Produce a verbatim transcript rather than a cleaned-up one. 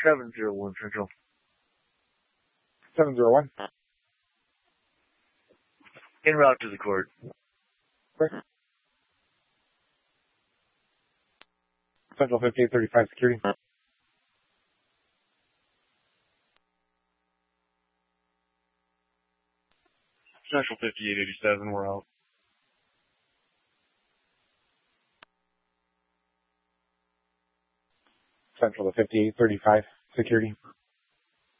seven zero one Central. seven zero one. En route to the court. Okay. Central fifty-eight thirty-five security. Central fifty-eight eighty-seven, we're out. Central to fifty-eight thirty-five security.